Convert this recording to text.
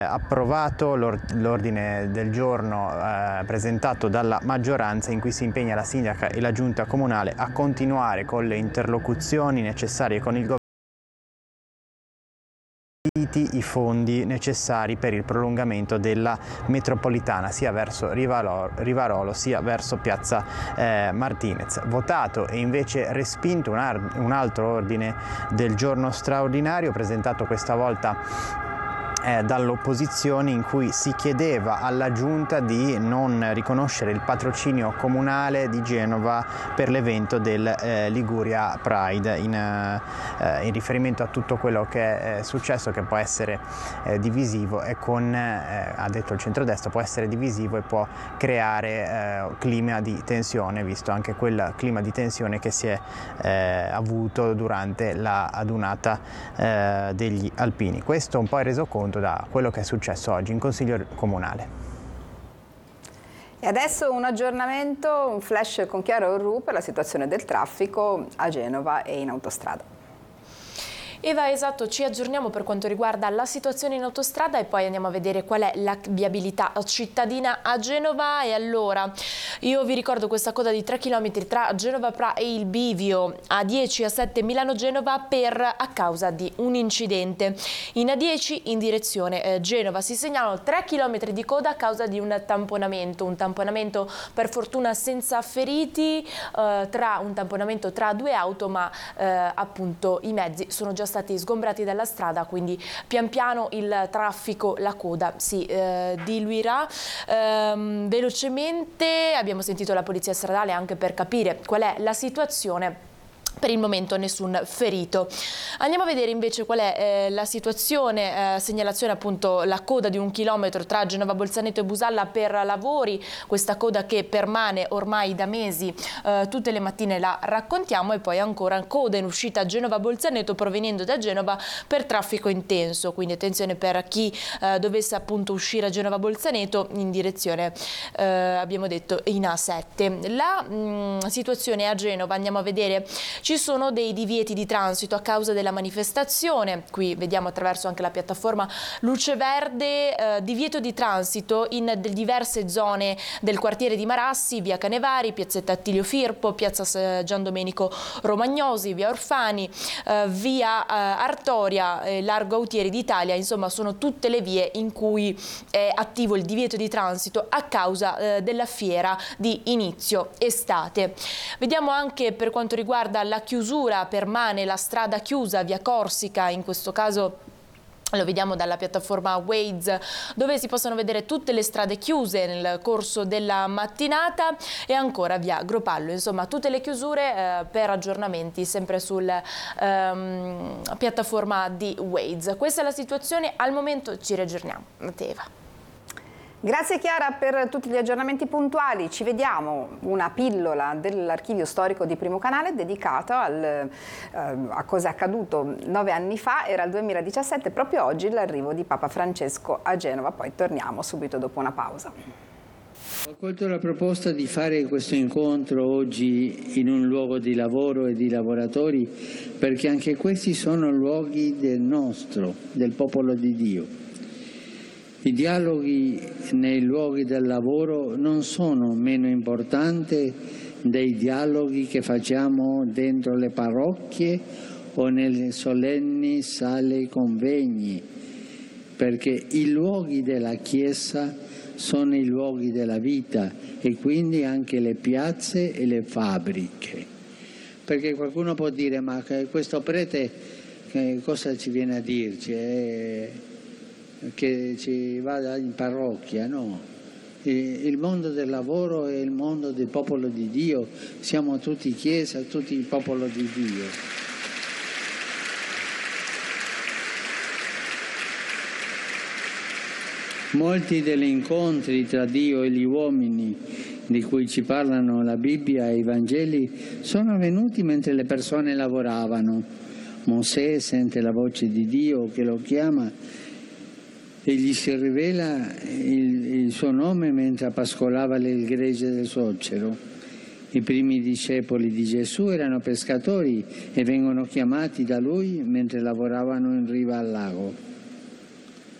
Approvato l'ordine del giorno presentato dalla maggioranza, in cui si impegna la sindaca e la giunta comunale a continuare con le interlocuzioni necessarie con il governo i fondi necessari per il prolungamento della metropolitana sia verso Rivarolo sia verso Piazza Martinez. Votato e invece respinto un altro ordine del giorno straordinario presentato questa volta dall'opposizione, in cui si chiedeva alla Giunta di non riconoscere il patrocinio comunale di Genova per l'evento del Liguria Pride, in riferimento a tutto quello che è successo, che può essere divisivo e ha detto il centrodestra, può essere divisivo e può creare clima di tensione, visto anche quel clima di tensione che si è avuto durante la adunata degli alpini. Questo un po' è reso conto da quello che è successo oggi in Consiglio Comunale. E adesso un aggiornamento, un flash con Chiara Orru per la situazione del traffico a Genova e in autostrada. Eva, esatto, ci aggiorniamo per quanto riguarda la situazione in autostrada e poi andiamo a vedere qual è la viabilità cittadina a Genova. E allora, io vi ricordo questa coda di 3 km tra Genova Pra e il bivio A10 A7 Milano-Genova a causa di un incidente. In A10 in direzione Genova si segnalano 3 km di coda a causa di un tamponamento per fortuna senza feriti, un tamponamento tra due auto, ma appunto i mezzi sono già stati sgombrati dalla strada, quindi pian piano il traffico, la coda si diluirà. Velocemente abbiamo sentito la polizia stradale anche per capire qual è la situazione. Per il momento nessun ferito. Andiamo a vedere invece qual è la situazione, segnalazione appunto la coda di 1 chilometro tra Genova Bolzaneto e Busalla per lavori, questa coda che permane ormai da mesi, tutte le mattine la raccontiamo, e poi ancora coda in uscita Genova Bolzaneto provenendo da Genova per traffico intenso, quindi attenzione per chi dovesse appunto uscire a Genova Bolzaneto in direzione abbiamo detto in A7. La situazione a Genova, andiamo a vedere, ci sono dei divieti di transito a causa della manifestazione, qui vediamo attraverso anche la piattaforma luce verde, divieto di transito in diverse zone del quartiere di Marassi, via Canevari, piazzetta Attilio Firpo, piazza Gian Domenico Romagnosi, via Orfani, via Artoria, largo Autieri d'Italia, insomma sono tutte le vie in cui è attivo il divieto di transito a causa della fiera di inizio estate. Vediamo anche per quanto riguarda la chiusura, permane la strada chiusa via Corsica, in questo caso lo vediamo dalla piattaforma Waze, dove si possono vedere tutte le strade chiuse nel corso della mattinata, e ancora via Gropallo. Insomma, tutte le chiusure per aggiornamenti sempre sulla piattaforma di Waze. Questa è la situazione al momento, ci riaggiorniamo. Mateva. Grazie Chiara per tutti gli aggiornamenti puntuali, ci vediamo, una pillola dell'archivio storico di Primo Canale dedicato a cosa è accaduto 9 anni fa, era il 2017, proprio oggi l'arrivo di Papa Francesco a Genova, poi torniamo subito dopo una pausa. Ho colto la proposta di fare questo incontro oggi in un luogo di lavoro e di lavoratori, perché anche questi sono luoghi del popolo di Dio. I dialoghi nei luoghi del lavoro non sono meno importanti dei dialoghi che facciamo dentro le parrocchie o nelle solenni sale convegni, perché i luoghi della Chiesa sono i luoghi della vita, e quindi anche le piazze e le fabbriche. Perché qualcuno può dire: ma questo prete cosa ci viene a dirci? Che ci vada in parrocchia? No, il mondo del lavoro è il mondo del popolo di Dio, siamo tutti Chiesa, tutti il popolo di Dio. Molti degli incontri tra Dio e gli uomini di cui ci parlano la Bibbia e i Vangeli sono avvenuti mentre le persone lavoravano. Mosè sente la voce di Dio che lo chiama e gli si rivela il suo nome mentre pascolava il gregge del suocero. I primi discepoli di Gesù erano pescatori e vengono chiamati da lui mentre lavoravano in riva al lago.